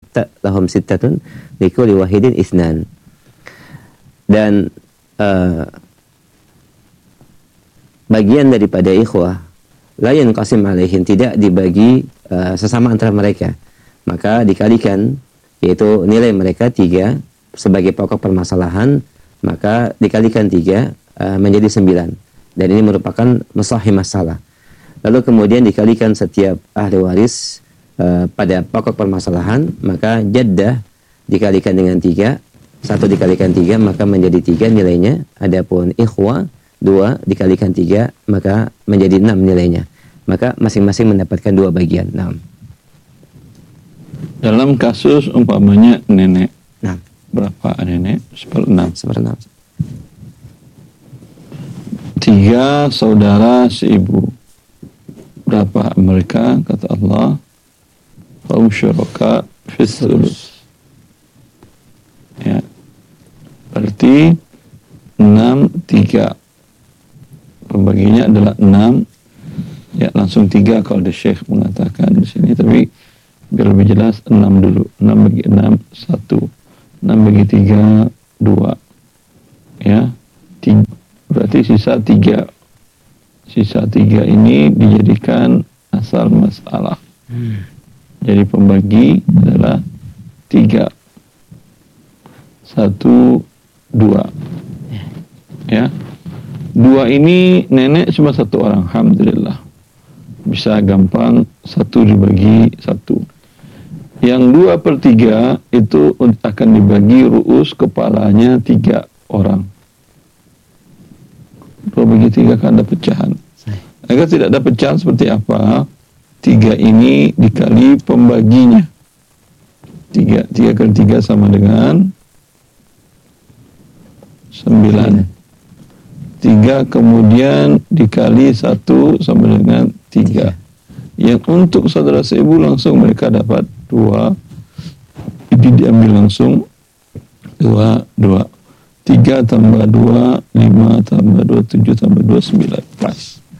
lahum sittatun likulli wahidin itsnan. Dan bagian daripada ikhwah la yanqasim alaihim, tidak dibagi sesama antara mereka, maka dikalikan, yaitu nilai mereka 3 sebagai pokok permasalahan, maka dikalikan 3 menjadi 9, dan ini merupakan musahih masalah. Lalu kemudian dikalikan setiap ahli waris pada pokok permasalahan, maka jaddah dikalikan dengan 3, 1 dikalikan 3 maka menjadi 3 nilainya. Adapun ikhwah 2 dikalikan 3 maka menjadi 6 nilainya. Maka masing-masing mendapatkan 2 bagian. Nah. Dalam kasus umpamanya nenek. Nah. Berapa nenek? 1/6. 1/6. 3 saudara seibu. Berapa mereka? Kata Allah, fahum syuraka fis sulus. Ya. Berarti 6/3. Pembaginya adalah 6. Ya, langsung 3 kalau ada Syekh mengatakan di sini, tapi biar lebih jelas 6 dulu. 6 bagi 6 1. 6 bagi 3 2. Ya. Berarti sisa 3. Sisa 3 ini dijadikan asal masalah. Jadi pembagi adalah 3. 1 2. Ya. 2 ini nenek cuma 1 orang, alhamdulillah. Bisa gampang 1 dibagi 1. Yang 2/3 itu akan dibagi ru'us, kepalanya 3 orang. 2 bagi 3 kan ada pecahan. Agar tidak ada pecahan seperti apa? 3 ini dikali pembaginya. 3 kali 3 sama dengan 9. 3 kemudian dikali 1 sama dengan 3. Yang untuk saudara seibu langsung mereka dapat 2. Ini diambil langsung 2. 3 tambah 2, 5 tambah 2, 7 tambah 2, 9. Pas.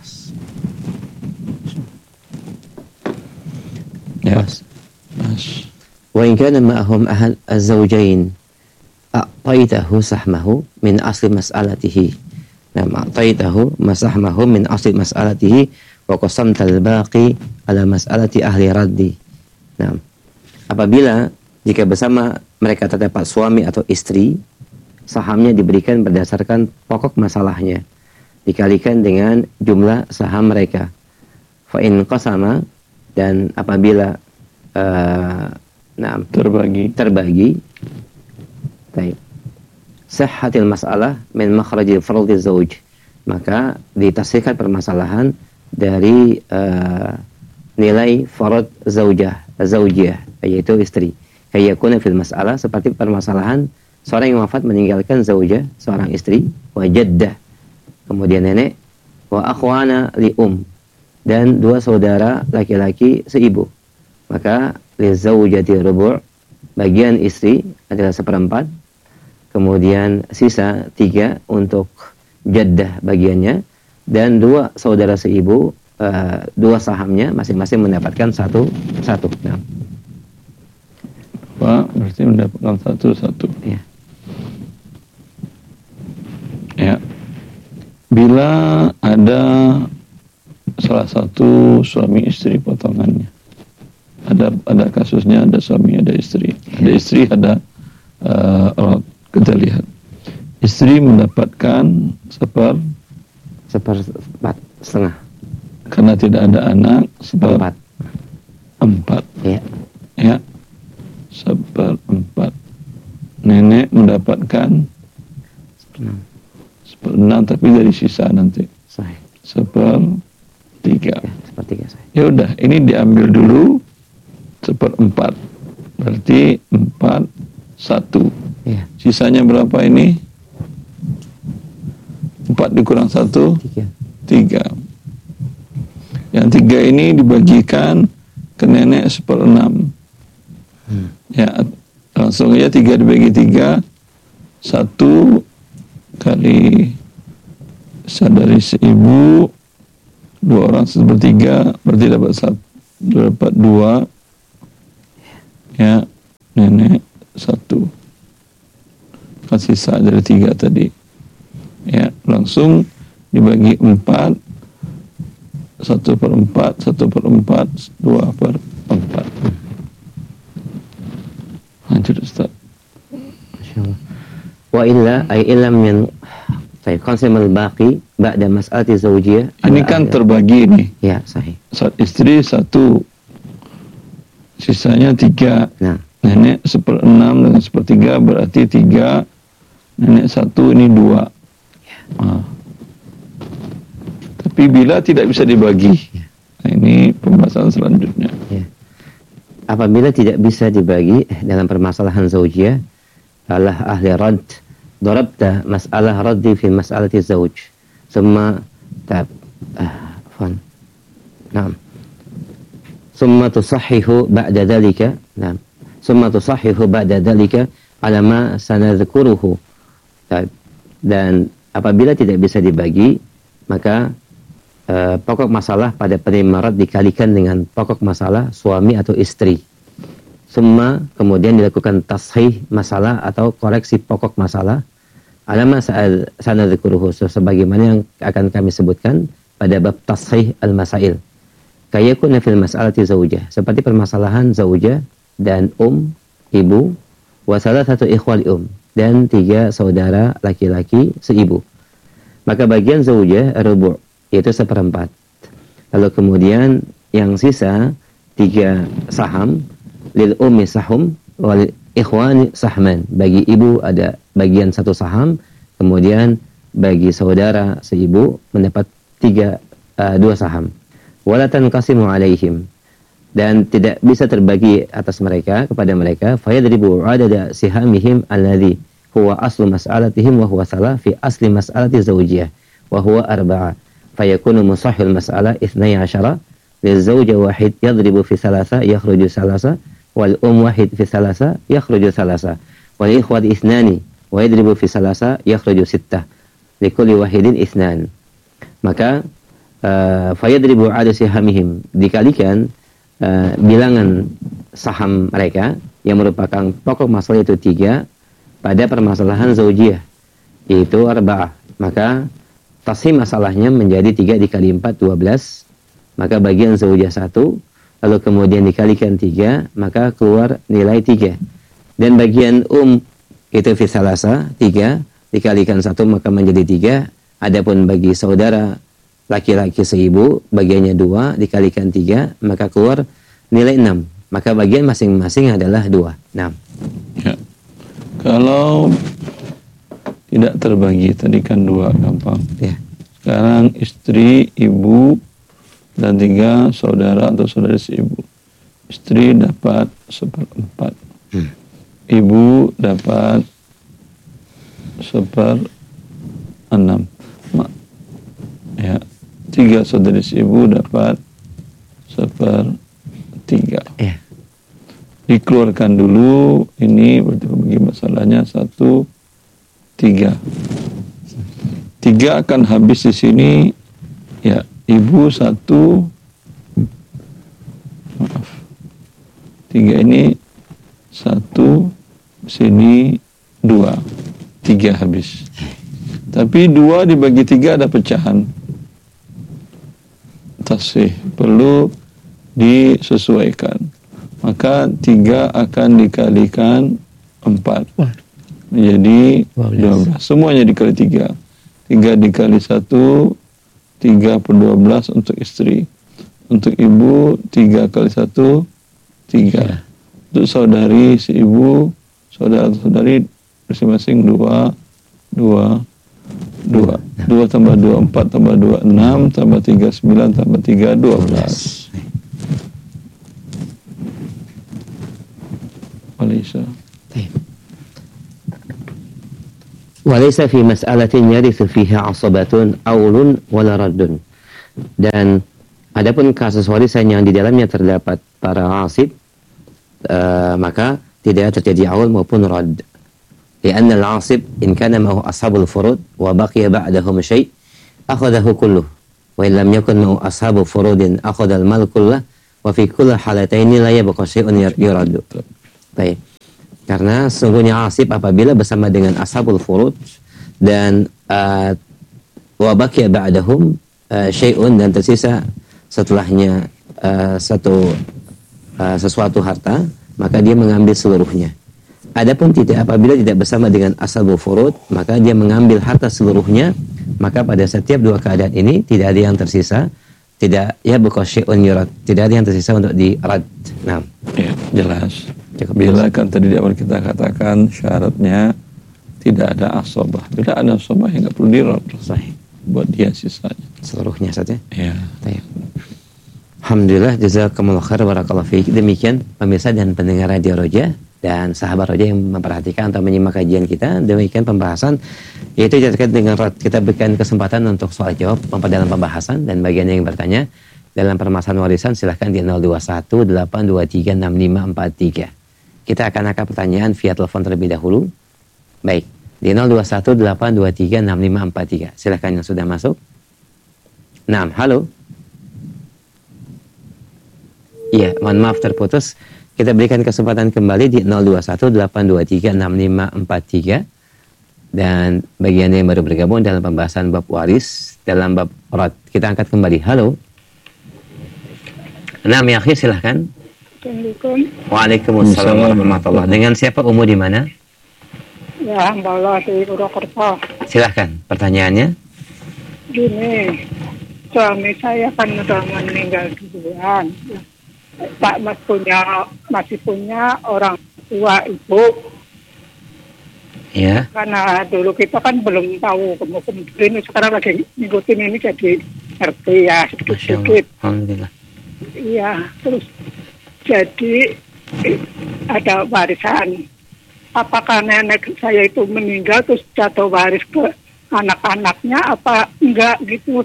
Ya. Pas. Wa in kana ma'ahum ahad az-zawjain a'taitahu sahmahu min asli mas'alatihi. Nah, a'taitahu masahmahu min asli mas'alatihi wa qasamtal baqi ala mas'alati ahli raddi. Nah, apabila jika bersama mereka terdapat suami atau istri, sahamnya diberikan berdasarkan pokok masalahnya, dikalikan dengan jumlah saham mereka. Fa in qasama, dan apabila terbagi baik, sihhatil mas'alah min makhrajil fardhi zauj, maka ditafsirkan permasalahan dari nilai farad zaujiyah, yaitu istri. Kayakuna fil mas'alah, seperti permasalahan seorang yang wafat meninggalkan zaujah, seorang istri, wa jaddah, kemudian nenek, wa akhwana li dan 2 saudara laki-laki seibu. Maka li zaujati rubu', bagian istri adalah 1/4, kemudian sisa 3 untuk jaddah bagiannya, dan 2 saudara seibu, 2 sahamnya masing-masing mendapatkan 1. Nah. Pak, berarti mendapatkan 1. Ya. Ya. Bila ada salah satu suami istri potongannya, ada kasusnya, ada suami, ada istri, ada kita lihat istri mendapatkan 1/4 karena tidak ada anak, 1/4. Ya. Ya. 1/4. Nenek mendapatkan 1/6, tapi dari sisa nanti. Sahih. 1/3. Ya, 1/3 sahih. Ya udah, ini diambil dulu 1/4. Berarti 4, 1. Ya. Sisanya berapa ini? 4 dikurang 1? 3. Yang 3 ini dibagikan ke nenek 1/6. Ya, langsung aja 3 dibagi 3, 1 kali saudari seibu, 2 orang 1/3, berarti dapat 2. Ya, nenek 1. Kan sisa dari 3 tadi. Ya, langsung dibagi 4, 1/4, 1/4, 2/4. Lanjut Ustaz. Masyaallah. Wa illa ay illam min qasam al-baqi ba'da mas'alati zawjiyah. Ini kan terbagi nih. Ya, sahih. Istri 1, sisanya 3. Nah, Nenek 1/6 dengan 1/3 berarti 3. Nenek 1 ini 2. Nah. Tapi bila tidak bisa dibagi, nah, ini pembahasan selanjutnya. ya. Apabila tidak bisa dibagi dalam permasalahan zaujiyah, Allah ahli rad, darabta mas'alah raddi fi mas'alati zauj. Summa Naam. Summa tusahhihu ba'da dhalika. Naam. Summa tusahhihu ba'da dhalika ala ma sanadhkuruhu. Dan apabila tidak bisa dibagi, maka pokok masalah pada penerima rad dikalikan dengan pokok masalah suami atau istri. Summa kemudian dilakukan tashih masalah atau koreksi pokok masalah alama sanadhkuruhu, sebagaimana yang akan kami sebutkan pada bab tashih al-masail. Kayakuna fil mas'alati zaujah, seperti permasalahan zaujah dan ibu, wa salasatu ikhwal dan 3 saudara laki-laki seibu. Maka bagian zaujah rubu', yaitu 1/4. Lalu kemudian yang sisa 3 saham, lil ummi sahum wal ikhwani sahman. Bagi ibu ada bagian 1 saham, kemudian bagi saudara seibu mendapat 2 saham. Wala tanqasimu alaihim, dan tidak bisa terbagi atas mereka, kepada mereka. Fayadribu adada sihamihim alladhi huwa aslu mas'alatihim wa huwa salah fi asli mas'alati zawjiyah wa huwa 4. Fayakunu musahhil mas'alah 12. Lizawja wahid yadribu fi 3 yakhruju 3, wal wahid fi 3 yakhruju 3, wal ikhwat 2 wa yadribu fi 3 yakhruju 6, likulli wahidin 2. Maka fayadribu ada sihamihim, dikalikan bilangan saham mereka yang merupakan pokok masalah itu 3 pada permasalahan zaujiyah, yaitu 4. Maka tasih masalahnya menjadi 3 dikali 4, 12. Maka bagian zaujah 1, lalu kemudian dikalikan 3, maka keluar nilai 3. Dan bagian itu fi 3 dikalikan 1, maka menjadi 3. Adapun bagi saudara laki-laki seibu, bagiannya 2 dikalikan 3, maka keluar nilai 6. Maka bagian masing-masing adalah 2. 6. Ya. Kalau tidak terbagi, tadi kan 2 gampang. Ya. Sekarang istri, ibu, dan 3 saudara atau saudari seibu. Istri dapat 1/4. Ibu dapat 1/6. Ya. 3 saudari seibu dapat 1/3. Ya. Dikeluarkan dulu, ini berarti bagi masalahnya 1, 3. 3 akan habis di sini. Ya, ibu 1, maaf, 3 ini 1, sini 2, 3 habis. Tapi 2 dibagi 3 ada pecahan. Tasih perlu disesuaikan. Maka 3 akan dikalikan 4 menjadi 12. Semuanya dikali 3. 3 dikali 1, 3/12 untuk istri. Untuk ibu 3 kali 1, 3. Untuk saudari si ibu, saudara-saudari masing-masing 2 tambah 2, 4 tambah 2, 6 tambah 3, 9 tambah 3, 12. Walaysa fi mas'alatin yarithu fiha asabatun aulun wala raddun. Dan adapun kasus warisan yang di dalamnya terdapat para asib, maka tidak terjadi aul maupun radd. Lianna al-asib in kana ma'hu ashabul furud wa baqiya ba'dahum syai' akhadahu kulluh, wa in lam yakun ma'hu ashabu furudin akhadha al-mal kullah, wa fi kulli halataini la yabqa syai'un yuraddu. Baik. Karena sungguhnya asib apabila bersama dengan ashabul furud dan wa baqiya ba'dahum syai'un, dan tersisa setelahnya sesuatu harta, maka dia mengambil seluruhnya. Adapun apabila tidak bersama dengan ashabul furud, maka dia mengambil harta seluruhnya, maka pada setiap dua keadaan ini tidak ada yang tersisa, tidak ya buka syai'un yurad, tidak ada yang tersisa untuk dirad. Nah, ya, jelas. Cukup Bila kan tadi di awal kita katakan syaratnya tidak ada asabah. Bila ada asabah yang nggak perlu dirad, sahih. Buat dia sisanya. Seluruhnya saja. Ya. Baik. Alhamdulillah, jazakumullah khair, barakallahu fiik. Demikian pemirsa dan pendengar Radio Roja dan sahabat Roja yang memperhatikan atau menyimak kajian kita. Demikian pembahasan yaitu terkait dengan rad. Kita berikan kesempatan untuk soal jawab memperdalam pembahasan, dan bagian yang bertanya dalam permasalahan warisan silahkan di 021 823 6543. Kita akan angkat pertanyaan via telepon terlebih dahulu. Baik, di 021 823 6543. Silahkan yang sudah masuk. Nah, halo. Iya, mohon maaf terputus. Kita berikan kesempatan kembali di 021 823 6543. Dan bagian yang baru bergabung dalam pembahasan bab waris dalam bab rad. Kita angkat kembali. Halo. Nah, ya akhi, silahkan. Assalamualaikum. Waalaikumsalam warahmatullahi. Dengan siapa, umur di mana? Ya, Mbak Allah di Purwokerto. Silahkan, pertanyaannya. Gini, suami saya kan udah meninggal duluan. Pak masih punya orang tua ibu. Ya. Karena dulu kita kan belum tahu kemudian sekarang lagi ngikutin ini jadi ngerti ya sedikit-sedikit. Alhamdulillah. Iya, terus jadi ada warisan. Apakah nenek saya itu meninggal terus jatuh waris ke anak-anaknya apa enggak gitu?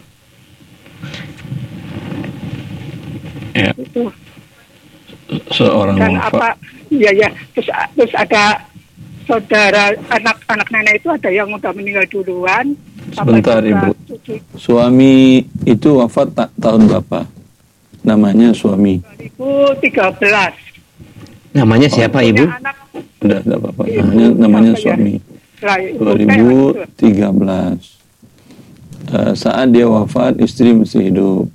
Ya. Itu. Seorang Dan wafat. apa? Iya, terus ada saudara anak-anak nenek itu ada yang udah meninggal duluan. Sebentar, Ibu. Suami itu wafat tahun berapa? Namanya suami. 2013. Namanya siapa, Ibu? Anak, Udah apa-apa. Namanya suami. ya? 2013. Saat dia wafat, istri masih hidup.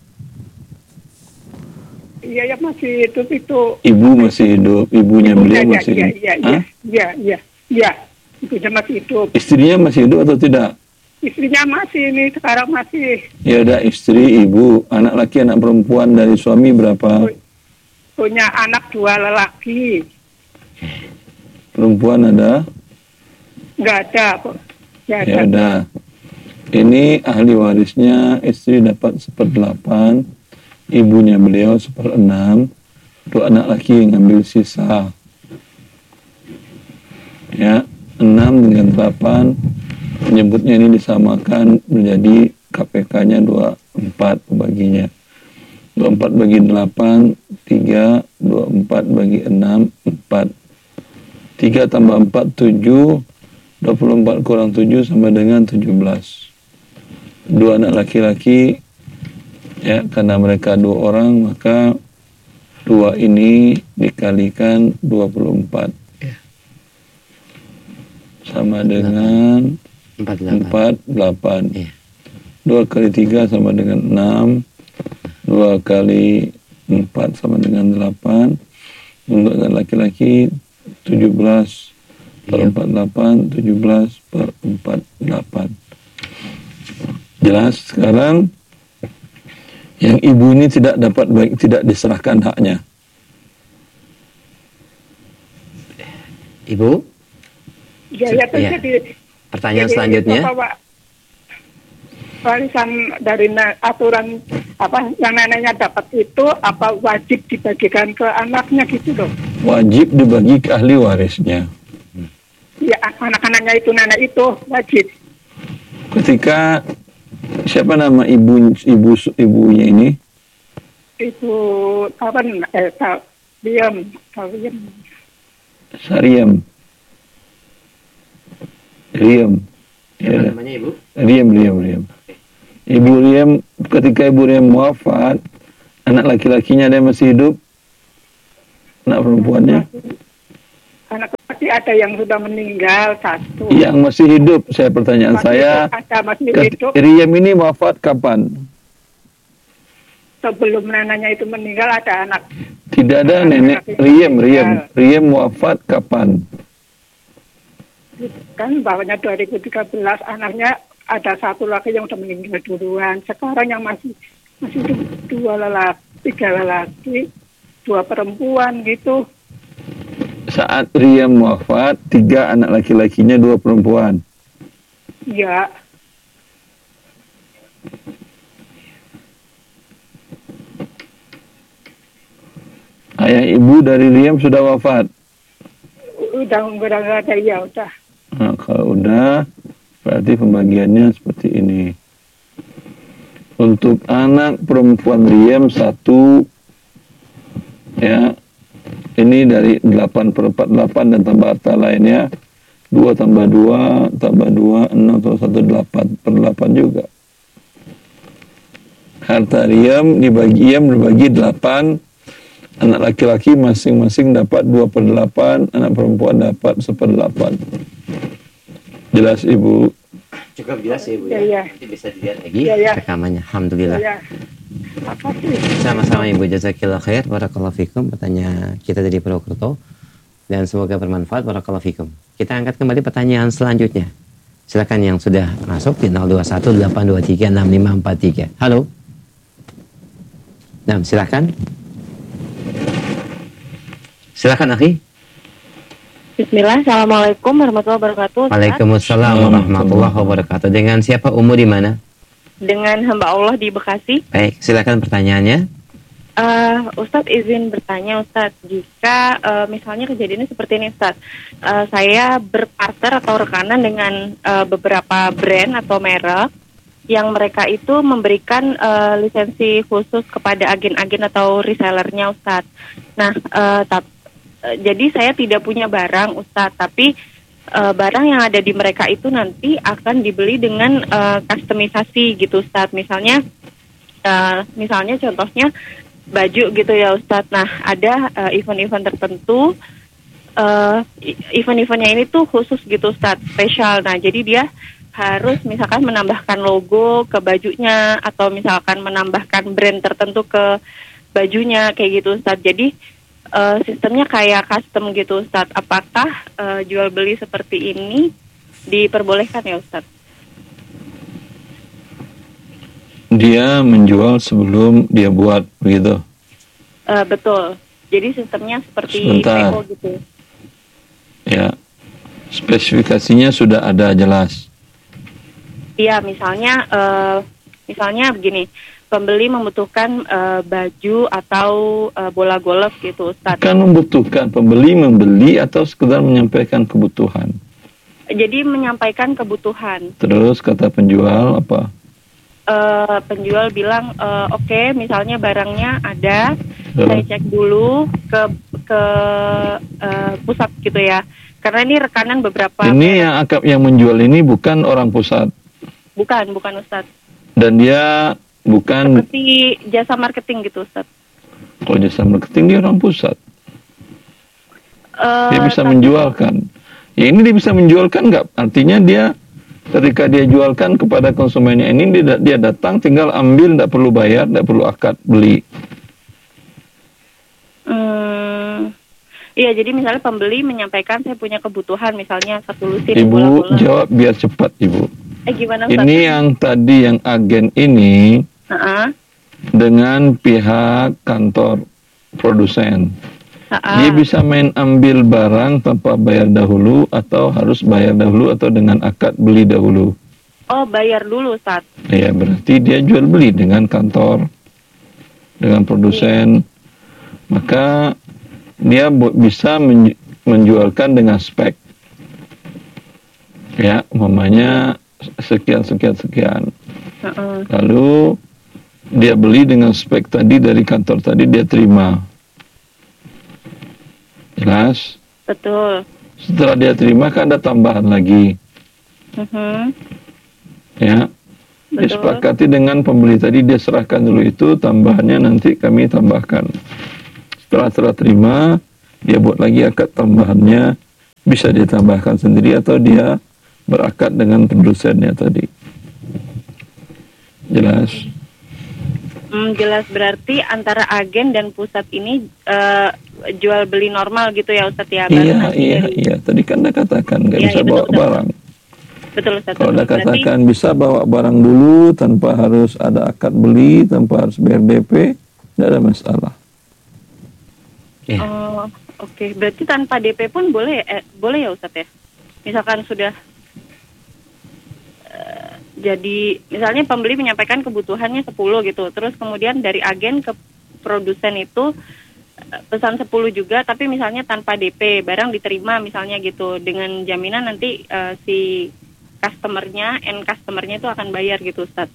Iya, ya masih hidup itu. Ibu masih hidup, ibunya beliau masih hidup. Iya. Ibunya masih hidup. Istrinya masih hidup atau tidak? Istrinya masih ini sekarang masih. Ya udah, istri, ibu, anak laki, anak perempuan dari suami berapa? Punya anak 2 lelaki. Perempuan ada? Nggak ada. Ya udah. Ini ahli warisnya, istri dapat 1/8, ibunya beliau 1/6, 2 anak laki yang ngambil sisa. Ya, 6 dengan 8, menyebutnya ini disamakan menjadi KPK-nya 24 baginya. 24 bagi 8, 3, 24 bagi 6, 4. 3 tambah 4, 7, 24 kurang 7 sama dengan 17. 2 anak laki-laki, ya, karena mereka 2 orang, maka 2 ini dikalikan 24. Sama dengan 48. Iya. 2 kali 3 sama dengan 6. 2 kali 4 sama dengan 8. Untuk laki-laki 17 per 48, 17 per 48. Jelas sekarang yang ibu ini tidak dapat tidak diserahkan haknya. Ibu? Ya, jadi Pertanyaan selanjutnya. Warisan dari aturan apa yang neneknya dapat itu apa wajib dibagikan ke anaknya gitu loh? Wajib dibagi ke ahli warisnya. Ya, anak-anaknya itu nenek itu wajib. Ketika siapa nama ibunya ini? Ibu apa Diam. Sariem. Riem. Siapa namanya, Ibu? Riem. Ibu Riem, ketika Ibu Riem wafat, anak laki-lakinya ada yang masih hidup? Anak perempuannya? Anak tadi ada yang sudah meninggal satu. Yang masih hidup, pertanyaan saya. Masih hidup. Riem ini wafat kapan? Sebelum neneknya itu meninggal ada anak. Tidak ada nenek Riem wafat kapan? Kan bawahnya 2013, anaknya ada satu lagi yang sudah meninggal duluan. Sekarang yang masih hidup 3 lelaki, 2 perempuan gitu. Saat Riem wafat, 3 anak laki-lakinya, 2 perempuan. Iya. Ayah ibu dari Riem sudah wafat? Udah nggak ada, ya udah. Nah, kalau udah, berarti pembagiannya seperti ini. Untuk anak perempuan Riem 1, ya, ini dari 8/4, 8 dan tambah harta lainnya 2 tambah 2 tambah 2 6 atau 1 8/8 juga. Harta Riem dibagi 8, anak laki-laki masing-masing dapat 2/8, anak perempuan dapat 1/8. Jelas Ibu? Cukup jelas ya, Ibu. Ya. Nanti bisa dilihat lagi rekamannya. Alhamdulillah. Ya. Apa sih? Sama-sama Ibu, jazakillah khair, barakallahu fikum. Bertanya kita dari Purwokerto dan semoga bermanfaat, barakallahu fikum. Kita angkat kembali pertanyaan selanjutnya. Silakan yang sudah masuk di 0218236543. Halo. Nah, silakan. Silakan akhi. Bismillah, Assalamualaikum warahmatullahi wabarakatuh. Waalaikumsalam warahmatullahi wabarakatuh. Dengan siapa, umur di mana? Dengan hamba Allah di Bekasi. Baik, silakan pertanyaannya. Ustadz izin bertanya Ustadz, jika misalnya kejadiannya seperti ini Ustadz, saya berpartner atau rekanan dengan beberapa brand atau merek yang mereka itu memberikan lisensi khusus kepada agen-agen atau resellernya Ustadz. Nah, jadi saya tidak punya barang Ustadz, tapi barang yang ada di mereka itu nanti akan dibeli dengan customisasi gitu Ustadz. Misalnya contohnya baju gitu ya Ustadz. Nah, ada event-event tertentu, event-eventnya ini tuh khusus gitu Ustadz, spesial. Nah, jadi dia harus misalkan menambahkan logo ke bajunya atau misalkan menambahkan brand tertentu ke bajunya kayak gitu Ustadz. Jadi sistemnya kayak custom gitu Ustadz. Apakah jual beli seperti ini diperbolehkan ya Ustadz? Dia menjual sebelum dia buat, begitu? Betul. Jadi sistemnya seperti Sebentar. PO gitu. Ya, spesifikasinya sudah ada jelas. Iya, misalnya begini. Pembeli membutuhkan baju atau bola golf gitu Ustadz. Kan membutuhkan, pembeli membeli atau sekedar menyampaikan kebutuhan? Jadi menyampaikan kebutuhan. Terus kata penjual apa? Penjual bilang oke, misalnya barangnya ada, saya cek dulu ke pusat gitu ya. Karena ini rekanan beberapa. Ini yang menjual ini bukan orang pusat. Bukan Ustadz. Dan dia bukan seperti jasa marketing gitu Ustadz. Kalau jasa marketing dia orang pusat. Dia bisa menjualkan. Ya ini dia bisa menjualkan nggak? Artinya dia ketika dia jualkan kepada konsumennya ini dia datang tinggal ambil, nggak perlu bayar, nggak perlu akad beli. Iya, jadi misalnya pembeli menyampaikan saya punya kebutuhan misalnya satu lusin. Ibu jawab biar cepat Ibu. Gimana Ustaz? Ini yang tadi yang agen ini dengan pihak kantor produsen. Dia bisa main ambil barang tanpa bayar dahulu atau harus bayar dahulu atau dengan akad beli dahulu. Oh, bayar dulu Ustaz. Ya, berarti dia jual beli dengan kantor, dengan produsen. Maka dia bisa menjualkan dengan spek. Ya, umpamanya sekian. Lalu dia beli dengan spek tadi dari kantor tadi, dia terima. Jelas? Betul. Setelah dia terima kan ada tambahan lagi. Ya. Disepakati dengan pembeli tadi, dia serahkan dulu itu, tambahannya nanti kami tambahkan. Setelah terima, dia buat lagi akad tambahannya bisa ditambahkan sendiri atau dia berakad dengan produsennya tadi. Jelas? Jelas, berarti antara agen dan pusat ini jual beli normal gitu ya Ustadz ya? Iya. Tadi kan anda katakan nggak bisa bawa barang. Betul Ustadz. Kalau anda katakan bisa bawa barang dulu tanpa harus ada akad beli, tanpa harus bayar DP, tidak ada masalah. Oke. Berarti tanpa DP pun boleh ya Ustadz ya? Misalkan sudah jadi misalnya pembeli menyampaikan kebutuhannya 10 gitu, terus kemudian dari agen ke produsen itu pesan 10 juga, tapi misalnya tanpa DP, barang diterima misalnya gitu, dengan jaminan nanti si end customernya itu akan bayar gitu Ustadz.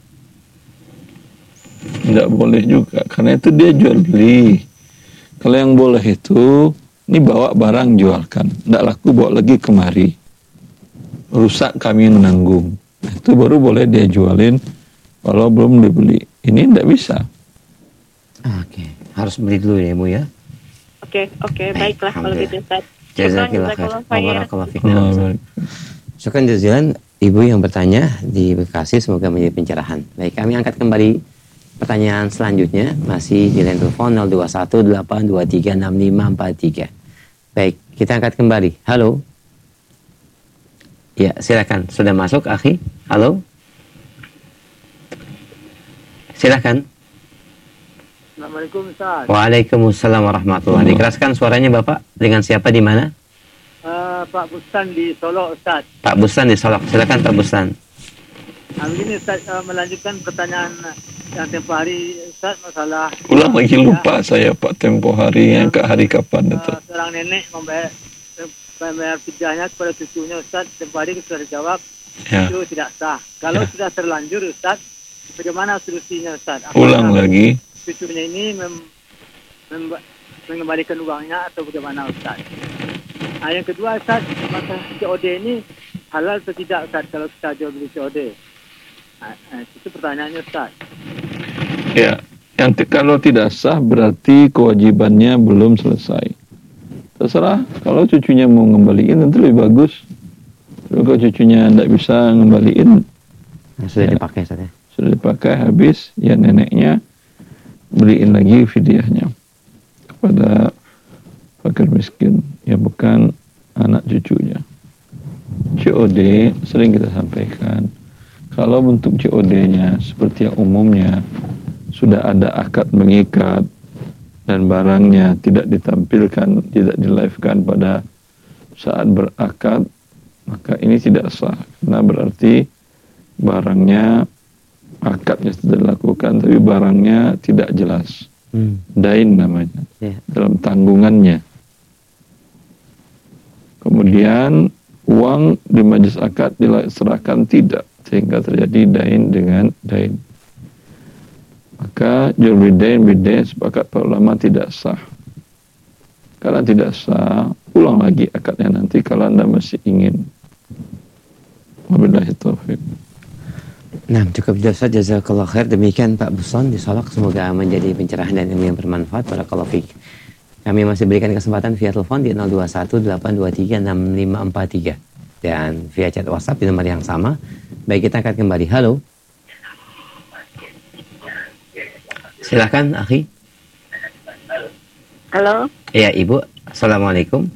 Tidak boleh juga, karena itu dia jual beli. Kalau yang boleh itu, ini bawa barang jualkan, tidak laku bawa lagi kemari, rusak kami yang menanggung. Itu baru boleh dia jualin kalau belum dibeli. Ini tidak bisa. Oke, harus beli dulu ya Bu ya. Oke, baiklah kalau gitu Ustaz. Jazakallah khair. Syukran jazilan Ibu yang bertanya di Bekasi, semoga menjadi pencerahan. Baik, kami angkat kembali pertanyaan selanjutnya, masih di line telepon 0218236543. Baik, kita angkat kembali. Halo. Ya, silakan. Sudah masuk, akhi? Halo? Silakan. Assalamualaikum, Ustaz. Waalaikumsalam warahmatullahi. Dikeraskan suaranya, Bapak. Dengan siapa di mana? Pak Bustan di Solo, Ustaz. Pak Bustan di Solo. Silakan, Pak Bustan. Begini, Ustaz, melanjutkan pertanyaan yang tempoh hari, Ustaz, masalah... Ulang lagi lupa saya, Pak, tempoh hari yang ke hari kapan itu. Seorang nenek membayar fidyahnya kepada cucunya, Ustaz, tempoh hari sudah dijawab, itu tidak sah. Kalau sudah terlanjur, Ustaz, bagaimana solusinya, Ustaz? Ulang lagi. Cucunya ini mengembalikan uangnya atau bagaimana, Ustaz? Yang kedua, Ustaz, masa COD ini halal atau tidak, Ustaz, kalau kita jual beli COD? Itu pertanyaannya, Ustaz. Ya, kalau tidak sah berarti kewajibannya belum selesai. Terserah, kalau cucunya mau ngembaliin tentu lebih bagus. Kalau cucunya tidak bisa ngembaliin, sudah dipakai saja. Sudah dipakai habis, ya neneknya beliin lagi fidyahnya kepada fakir miskin, ya bukan anak cucunya. COD sering kita sampaikan, kalau bentuk COD-nya seperti yang umumnya sudah ada akad mengikat dan barangnya tidak ditampilkan, tidak di-live-kan pada saat berakad, maka ini tidak sah. Karena berarti barangnya, akadnya sudah dilakukan, tapi barangnya tidak jelas. Dain namanya, dalam tanggungannya. Kemudian uang di majelis akad diserahkan tidak, sehingga terjadi dain dengan dain. Maka jual beli sepakat para ulama tidak sah. Karena tidak sah, ulang lagi akadnya nanti kalau Anda masih ingin. Wabillahi taufiq. Nah, cukup jelas, jazakallah khair. Demikian Pak Buson di Solok, semoga menjadi pencerahan dan ilmu yang bermanfaat. Barakallahu fiik. Kami masih berikan kesempatan via telepon di 0218236543 dan via chat WhatsApp di nomor yang sama. Baik, kita angkat kembali. Halo. Silakan, akhi. Halo. Iya, Ibu. Assalamualaikum.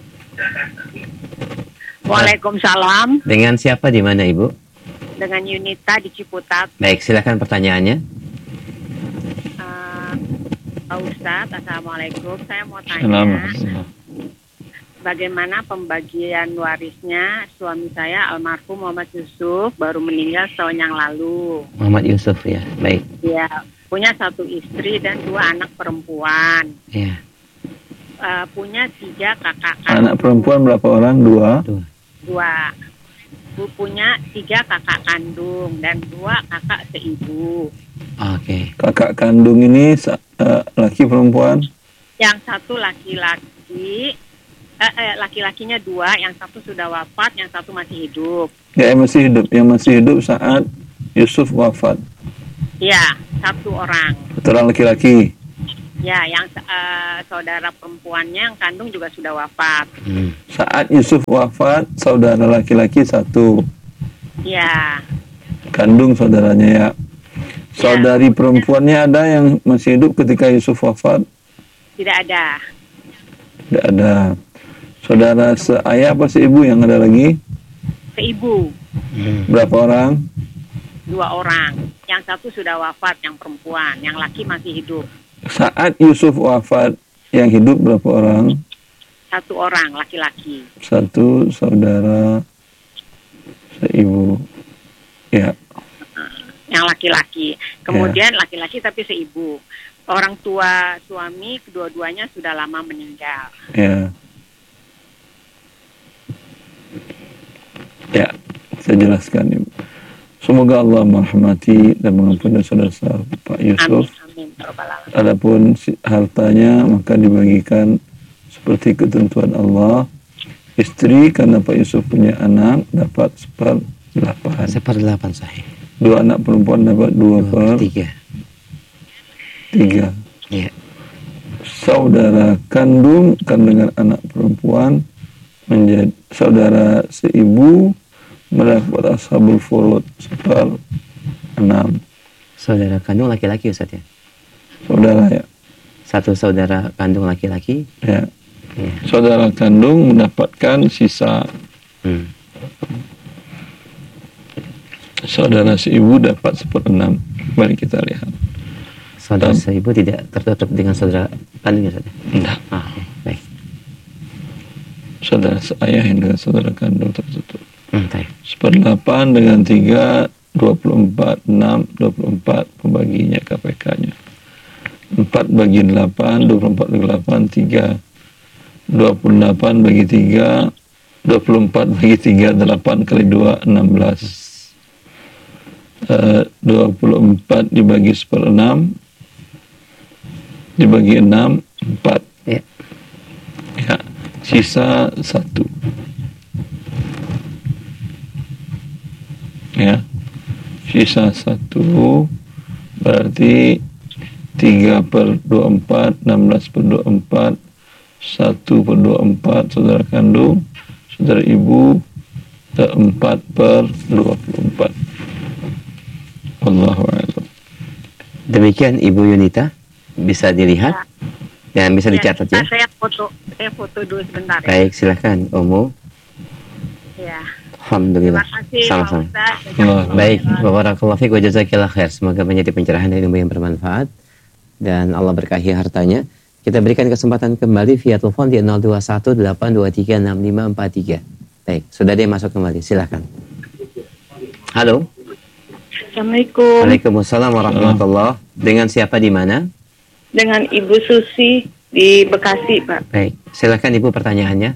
Waalaikumsalam. Dengan siapa di mana, Ibu? Dengan Yunita di Ciputat. Baik, silakan pertanyaannya. Pak Ustadz, Assalamualaikum. Saya mau tanya, bagaimana pembagian warisnya suami saya almarhum Muhammad Yusuf, baru meninggal setahun yang lalu. Muhammad Yusuf, ya. Baik. Ya, punya 1 istri dan 2 anak perempuan. Iya. Punya 3 kakak kandung. Anak perempuan berapa orang? 2. 2. Punya 3 kakak kandung dan 2 kakak seibu. Oke. Kakak kandung ini laki perempuan? Yang satu laki-laki, laki-lakinya 2, yang satu sudah wafat, yang satu masih hidup. Ya, yang masih hidup. Yang masih hidup saat Yusuf wafat. Ya, 1 orang. 1 orang laki-laki. Ya, yang saudara perempuannya yang kandung juga sudah wafat. Saat Yusuf wafat, saudara laki-laki satu, Ya, kandung saudaranya ya. Saudari perempuannya ada yang masih hidup ketika Yusuf wafat? tidak ada. Tidak ada. Saudara seayah apa seibu yang ada lagi? Seibu, Berapa orang? 2 orang. Yang satu sudah wafat, yang perempuan. Yang laki masih hidup. Saat Yusuf wafat, yang hidup berapa orang? 1 orang, laki-laki. 1 saudara seibu. Ya. Yang laki-laki. Kemudian laki-laki tapi seibu. Orang tua suami kedua-duanya sudah lama meninggal. Ya. Ya, saya jelaskan Ibu. Semoga Allah merahmati dan mengampuni saudara Pak Yusuf. Amin. Rabbal alamin. Adapun hartanya maka dibagikan seperti ketentuan Allah. Istri karena Pak Yusuf punya anak dapat 1/8. 1/8 sahih. 2 anak perempuan dapat 2/3. 3. Iya. Saudara kandung kandungan anak perempuan menjadi saudara seibu mendapat ashabul furud 1/6. Saudara kandung laki-laki Ustaz ya. Saudara ya. 1 saudara kandung laki-laki. Ya. Iya. Saudara kandung mendapatkan sisa. Saudara seibu dapat 1/6. Mari kita lihat. Saudara seibu tidak tertutup dengan saudara kandungnya Ustaz ya. Enggak. Oke, baik. Saudara seayah yang dengan saudara kandung tertutup. Baik. 1/8 dengan 3, 24, 6, 24 pembaginya KPK-nya. 4 bagi 8, 24 bagi 8, 3. 28 bagi 3, 24 bagi 3, 8 kali 2, 16. 24 dibagi 1/6, dibagi 6, 4. Ya. Ya, sisa 1. Ya, sisa 1 berarti 3/24, 16/24, 1/24 saudara kandung, saudara ibu 4/24. Wallahu a'lam. Demikian Ibu Yunita, bisa dilihat dan bisa dicatat ya. Saya foto dulu sebentar. Baik, silakan Omo. Ya. Alhamdulillah. Terima kasih Sama-sama. Pak Ustaz. Baik, barakallahu fiik wa jazakillah khair. Semoga menjadi pencerahan dan ilmu yang bermanfaat dan Allah berkahi hartanya. Kita berikan kesempatan kembali via telepon di 0218236543. Baik, sudah dia masuk kembali. Silakan. Halo. Assalamualaikum. Waalaikumsalam warahmatullahi. Dengan siapa di mana? Dengan Ibu Susi di Bekasi, Pak. Baik, silakan Ibu pertanyaannya.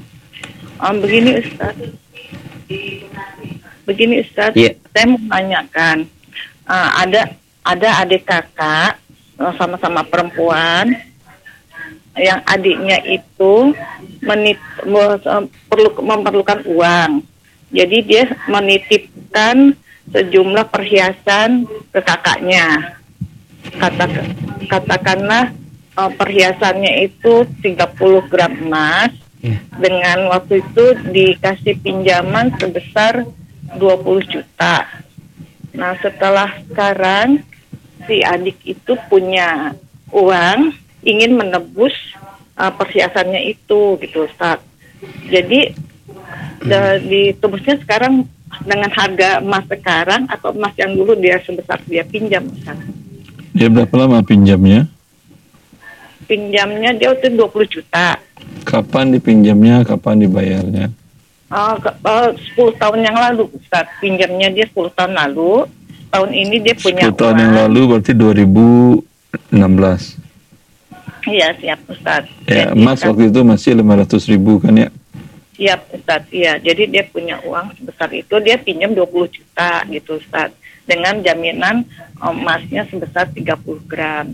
Begini Ustaz, Iya. saya mau menanyakan, ada adik kakak sama-sama perempuan, yang adiknya itu memerlukan uang, jadi dia menitipkan sejumlah perhiasan ke kakaknya. Katakanlah perhiasannya itu 30 gram emas. Dengan waktu itu dikasih pinjaman sebesar 20 juta. Nah, setelah sekarang si adik itu punya uang, ingin menebus perhiasannya itu gitu, Ustaz. Jadi ditebusnya sekarang dengan harga emas sekarang atau emas yang dulu dia sebesar dia pinjam, Ustaz. Dia berapa lama pinjamnya? Pinjamnya dia itu 20 juta. Kapan dipinjamnya, kapan dibayarnya? 10 tahun yang lalu, Ustaz. Pinjamnya dia 10 tahun lalu. Tahun ini dia punya 10 tahun uang. yang lalu berarti 2016. Iya, siap, Ustaz. Ya, Jadi, emas waktu itu masih 500.000 kan ya? Siap, Ustaz. Iya, jadi dia punya uang sebesar itu, dia pinjam 20 juta gitu, Ustaz. Dengan jaminan emasnya sebesar 30 gram.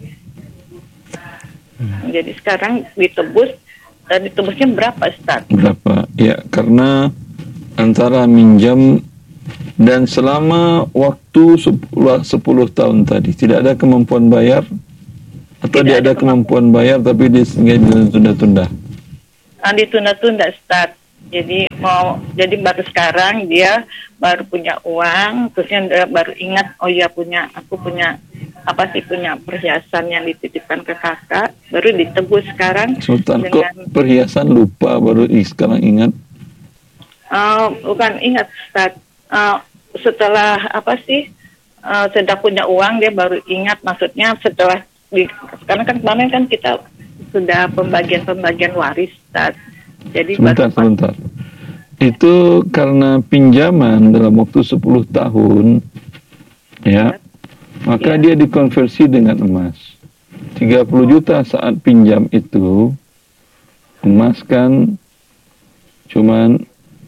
Jadi sekarang ditebus, dan ditebusnya berapa, Ustaz? Berapa? Ya, karena antara minjam dan selama waktu 10 tahun tadi tidak ada kemampuan bayar, Atau dia ada kemampuan bayar tapi dia ditunda-tunda? Ditunda-tunda, Ustaz. Jadi baru sekarang dia baru punya uang, terusnya dia baru ingat, oh iya aku punya perhiasan yang dititipkan ke kakak, baru ditebus sekarang. Sultan, kok perhiasan lupa baru sekarang ingat? Bukan ingat, Ustaz. Setelah sudah punya uang dia baru ingat, maksudnya karena kan kemarin kan kita sudah pembagian waris, Ustaz. Jadi sebentar. Itu karena pinjaman dalam waktu 10 tahun, ya, maka dia dikonversi dengan emas. 30 juta saat pinjam itu, emas kan cuman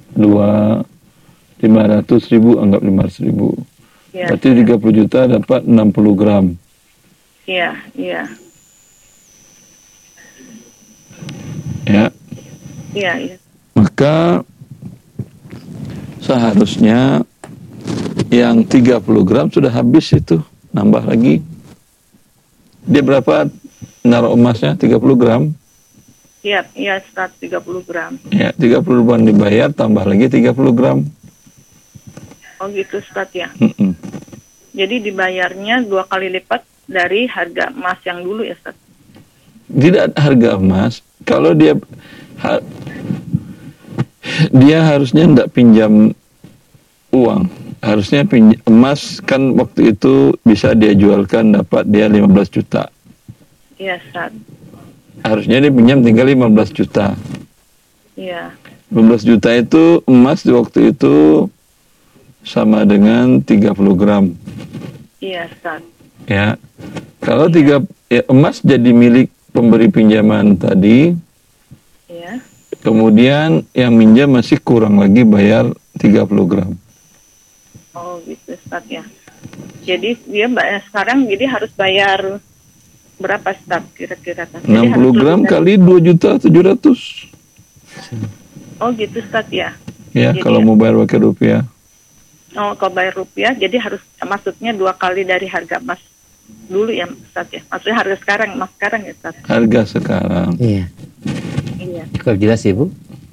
500.000, anggap 500.000. Berarti 30 juta dapat 60 gram. Iya. Ya. Iya. Maka seharusnya yang 30 gram sudah habis itu, nambah lagi. Dia berapa naruh emasnya? 30 gram? Iya, Ustaz, 30 gram. Ya, 30 gram dibayar, tambah lagi 30 gram. Oh gitu, Ustaz ya. Jadi dibayarnya 2 kali lipat dari harga emas yang dulu ya, Ustaz? Tidak harga emas. Kalau dia harusnya tidak pinjam uang, harusnya emas kan waktu itu bisa dia jualkan dapat dia 15 juta. Iya, Ustaz. Harusnya dia pinjam tinggal 15 juta. Iya. 15 juta itu emas di waktu itu sama dengan 30 gram. Iya, Ustaz. Ya. Kalau emas jadi milik pemberi pinjaman tadi. Iya. Kemudian yang minjam masih kurang lagi bayar 30 gram. Oh gitu, Ustaz ya. Jadi dia sekarang harus bayar berapa, Ustaz, kira-kira? 60 gram kali 2.700.000. Oh gitu, Ustaz ya. Ya, jadi, kalau mau bayar pakai rupiah. Oh, kalau bayar rupiah, jadi maksudnya 2 kali dari harga emas dulu ya, Ustaz ya. Maksudnya harga sekarang, emas sekarang ya, Ustaz. Harga sekarang. Iya. Cukup jelas, Ibu?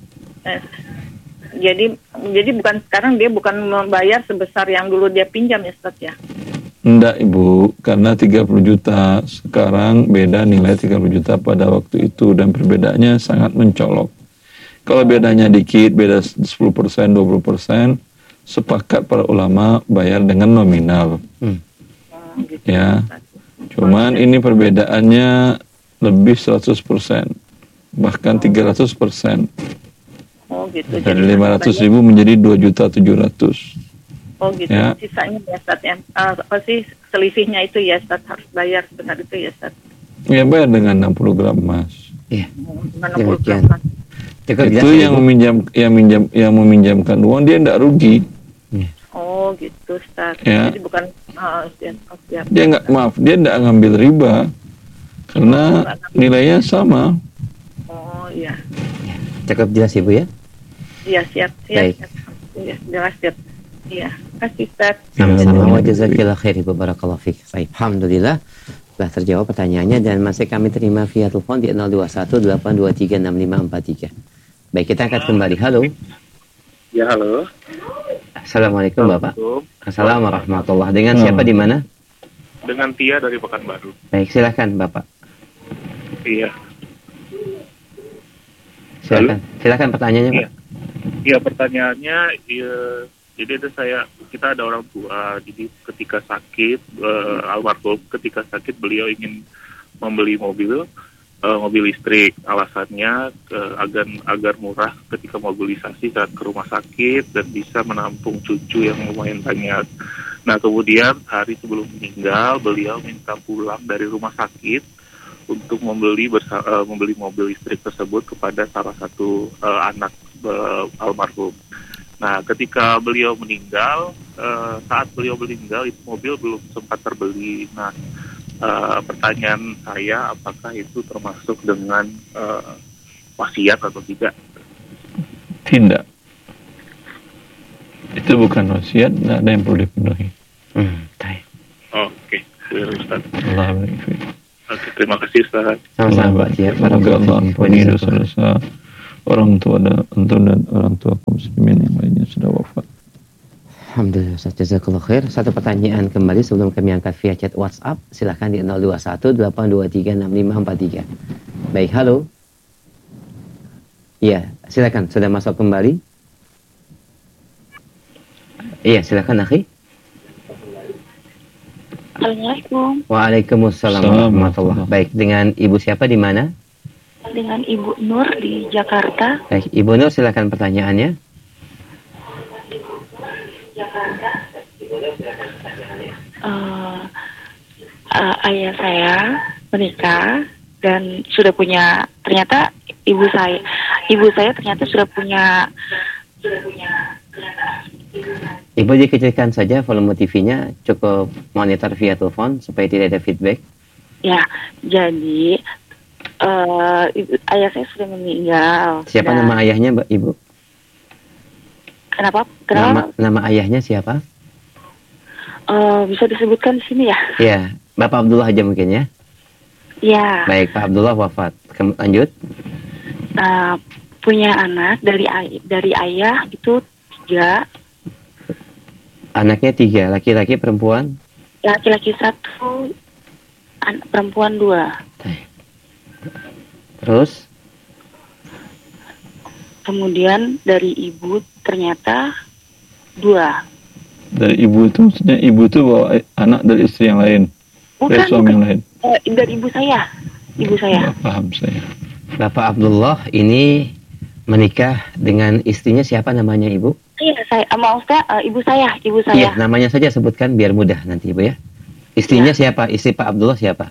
Jadi bukan sekarang dia bukan membayar sebesar yang dulu dia pinjam ya, Ustaz ya. Enggak, Ibu, karena 30 juta sekarang beda nilai 30 juta pada waktu itu, dan perbedaannya sangat mencolok. Kalau bedanya dikit, beda 10%, 20%, sepakat para ulama bayar dengan nominal. Gitu, ya. Cuman ini perbedaannya lebih 100%, bahkan 300%. Oh gitu. Dari 500.000 menjadi 2.700.000. Oh gitu. Ya. Sisanya ya, Ustaz ya. Selisihnya itu ya, Ustaz, harus bayar benar itu ya, Ustaz. Ya, bayar dengan 60 gram emas. Iya. Dengan 60 gram emas. Itu yang meminjamkan uang dia tidak rugi. Oh gitu, Ustaz. Ya. Jadi bukan dia tidak ngambil riba karena nilainya sama. Oh iya. Cukup jelas, Ibu ya? Iya, siap. Baik. Iya, jelas, siap. Iya, kasih, Ustaz. Sama-sama. Wa jazakillah khair, Ibu, barakallahu fiik. Baik, alhamdulillah telah terjawab pertanyaannya dan masih kami terima via telepon di 0218236543. Baik, kita angkat kembali. Halo. Ya, halo. Assalamualaikum, Bapak. Assalamualaikum warahmatullahi. Dengan siapa di mana? Dengan Tia dari Pekanbaru. Baik, silakan, Bapak. Iya. Silakan pertanyaannya, Pak. Iya, pertanyaannya jadi kita ada orang tua, jadi ketika sakit almarhum ketika sakit beliau ingin membeli mobil listrik, alasannya agar murah ketika mobilisasi saat ke rumah sakit dan bisa menampung cucu yang lumayan banyak. Nah, kemudian hari sebelum meninggal beliau minta pulang dari rumah sakit untuk membeli mobil listrik tersebut kepada salah satu anak almarhum. Nah, ketika beliau meninggal, saat beliau meninggal itu mobil belum sempat terbeli. Nah, pertanyaan saya, apakah itu termasuk dengan wasiat atau tidak? Tidak. Itu bukan wasiat, tidak ada yang perlu dipenuhi. Oke, Ustaz. Allah. Oke, terima kasih Ustaz. Sama-sama Pak Tiar. Semoga Allah ampuni dosa-dosa orang tua dan orang tua kaum muslimin yang lainnya sudah wafat. Alhamdulillah Ustaz, jazakallah khair. Satu pertanyaan kembali sebelum kami angkat via chat WhatsApp. Silahkan di 0218236543. Baik, halo. Iya, silakan. Sudah masuk kembali? Iya, silakan akhi. Assalamualaikum. Waalaikumsalam warahmatullahi. Baik, dengan Ibu siapa di mana? Dengan Ibu Nur di Jakarta. Baik, Ibu Nur silakan pertanyaannya. Ayah saya menikah dan sudah punya, ternyata ibu saya ternyata sudah punya. Ibu dikecilkan saja volume TV-nya, cukup monitor via telepon supaya tidak ada feedback. Ya, jadi ayah saya sudah meninggal. Siapa nama ayahnya, Mbak Ibu? Kenapa? Nama ayahnya siapa? Bisa disebutkan di sini ya? Ya, Bapak Abdullah aja mungkin ya? Ya. Baik, Pak Abdullah wafat. Lanjut. Punya anak dari ayah itu 3. Anaknya 3, laki-laki perempuan? Laki-laki 1, perempuan 2. Terus? Kemudian dari ibu ternyata 2. Dari ibu itu maksudnya ibu itu bawa anak dari istri yang lain, dari suami yang lain. Dari ibu saya. Nggak paham saya. Bapak Abdullah ini menikah dengan istrinya, siapa namanya Ibu? Iya, ibu saya. Iya, namanya saja sebutkan biar mudah nanti Ibu ya. Istrinya siapa? Istri Pak Abdullah siapa?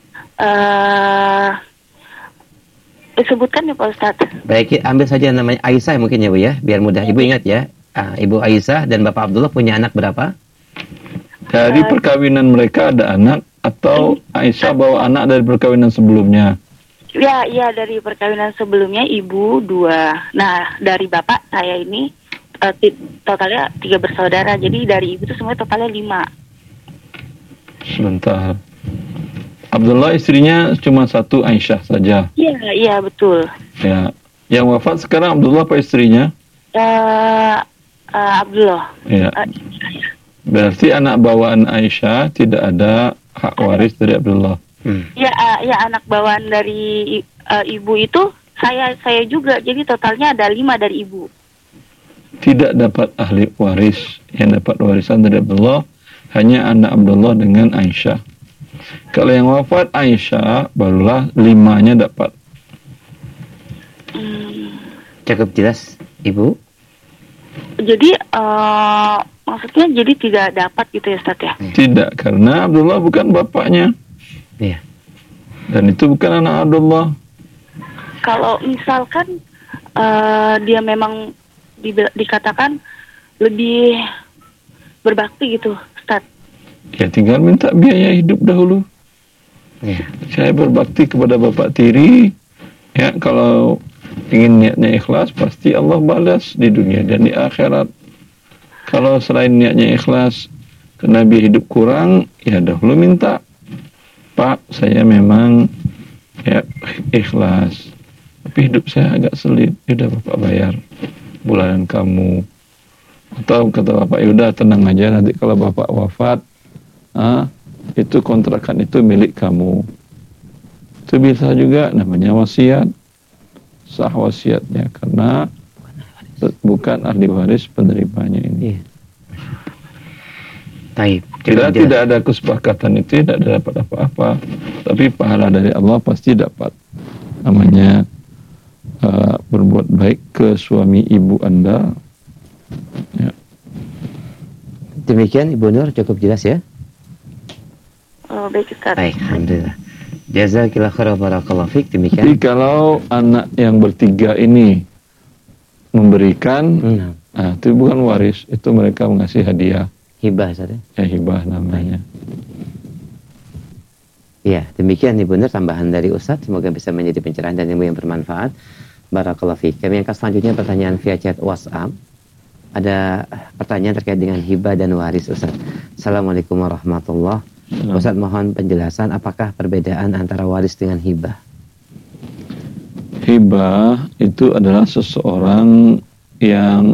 Sebutkan ya Pak Ustadz. Baik, ambil saja namanya Aisyah mungkin ya Bu ya, biar mudah. Ibu ingat ya, Ibu Aisyah dan Bapak Abdullah punya anak berapa? Dari perkawinan mereka ada anak atau Aisyah bawa anak dari perkawinan sebelumnya? Iya, dari perkawinan sebelumnya ibu 2. Nah, dari bapak saya ini totalnya 3 bersaudara. Jadi dari ibu itu semuanya totalnya 5. Sebentar. Abdullah istrinya cuma 1, Aisyah saja. Iya, betul. Ya. Yang wafat sekarang Abdullah apa istrinya? Abdullah. Ya. Berarti anak bawaan Aisyah tidak ada hak waris dari Abdullah. Ya, anak bawaan dari ibu itu saya juga. Jadi totalnya ada 5 dari ibu. Tidak dapat ahli waris. Yang dapat warisan dari Abdullah hanya anak Abdullah dengan Aisyah. Kalau yang wafat Aisyah, barulah 5-nya dapat. Cukup jelas, Ibu? Jadi maksudnya jadi tidak dapat gitu ya Ustaz ya? Tidak, karena Abdullah bukan bapaknya. Iya. Dan itu bukan anak Abdullah. Kalau misalkan dia memang dikatakan lebih berbakti gitu, Ustaz. Ya tinggal minta biaya hidup dahulu. Ya. Saya berbakti kepada bapak tiri. Ya, kalau ingin niatnya ikhlas, pasti Allah balas di dunia dan di akhirat. Kalau selain niatnya ikhlas, karena biaya hidup kurang, ya dahulu minta. Pak, saya memang ya ikhlas, tapi hidup saya agak sulit. Yaudah bapak bayar bulanan kamu. Atau kata bapak, yaudah tenang aja, nanti kalau bapak wafat, itu kontrakan itu milik kamu. Itu bisa juga namanya wasiat, sah wasiatnya, karena bukan ahli waris penerimanya ini. Baik. Tidak ada kesepakatan itu, tidak dapat apa-apa, tapi pahala dari Allah pasti dapat. Namanya berbuat baik ke suami ibu Anda. Ya. Demikian Ibu Nur, cukup jelas ya? Baik Ustaz. Baik, alhamdulillah. Jazakillah khairan barakallahu fiik. Demikian. Jadi kalau anak yang bertiga ini memberikan, itu bukan waris, itu mereka mengasih hadiah. Hibah saja. Ya, hibah namanya. Ya, demikian Ibu Nur tambahan dari Ustadz. Semoga bisa menjadi pencerahan dan ilmu yang bermanfaat. Barakallahu fiik. Kami angkat selanjutnya pertanyaan via chat WhatsApp. Ada pertanyaan terkait dengan hibah dan waris Ustadz. Assalamualaikum warahmatullahi wabarakatuh. Ustaz mohon penjelasan apakah perbedaan antara waris dengan hibah? Hibah itu adalah seseorang yang